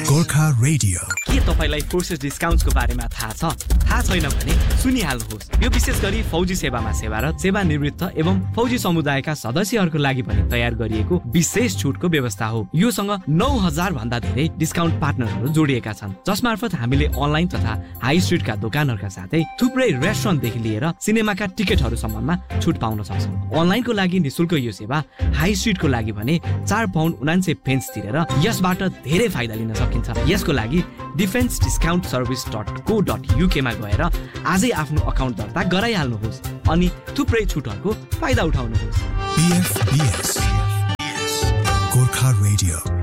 Gorkha radio. के तपाईलाई forces डिस्काउन्ट्सको बारेमा थाहा छ? थाहा छैन भने सुनिहाल्नुहोस्। यो विशेष गरी फौजी सेवामा सेवारत, सेवानिवृत्त एवं फौजी समुदायका सदस्यहरूको लागि पनि तयार गरिएको विशेष छुटको व्यवस्था हो। योसँग 9000 भन्दा धेरै डिस्काउन्ट पार्टनरहरू जोडिएका छन्, जसमार्फत हामीले अनलाइन तथा हाई स्ट्रिटका दोकानहरूका साथै थुप्रै रेस्टुरेन्टदेखि लिएर सिनेमाका टिकटहरूसम्ममा छुट पाउन सक्छौँ। अनलाइनको लागि निशुल्क यो सेवा, हाई स्ट्रिटको लागि भने 4 पाउन्ड 99 पेन्स तिरेर यसबाट धेरै फाइदा लिन सकिन्छ। यसको लागि defensediscountservice.co.uk मा गएर आजै आफ्नो अकाउन्ट दर्ता गराइहाल्नुहोस् अनि थुप्रै छुटहरूको फाइदा उठाउनुहोस्। PFBS Gorkha radio.